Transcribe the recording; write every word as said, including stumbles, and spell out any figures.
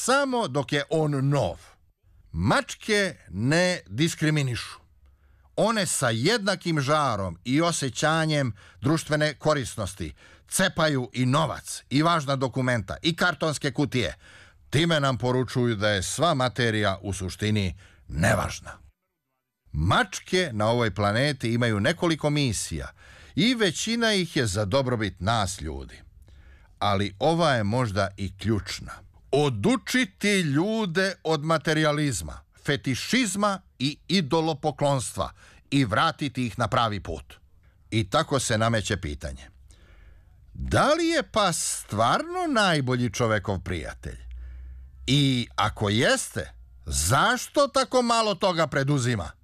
samo dok je on nov. Mačke ne diskriminišu. One sa jednakim žarom i osjećanjem društvene korisnosti cepaju i novac, i važna dokumenta, i kartonske kutije. Time nam poručuju da je sva materija u suštini nevažna. Mačke na ovoj planeti imaju nekoliko misija i većina ih je za dobrobit nas ljudi. Ali ova je možda i ključna. Odučiti ljude od materijalizma, fetišizma i idolopoklonstva i vratiti ih na pravi put. I tako se nameće pitanje. Da li je pas stvarno najbolji čovekov prijatelj? I ako jeste, zašto tako malo toga preduzima?